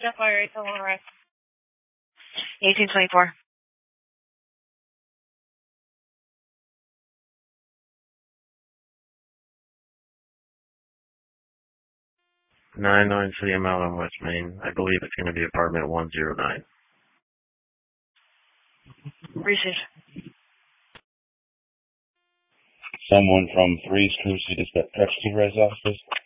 Jeff Fire, Total Arrest. 1824. 99 City Mile on West Main. I believe it's going to be apartment 109. Receive. Someone from 3's Cruise to the Res office.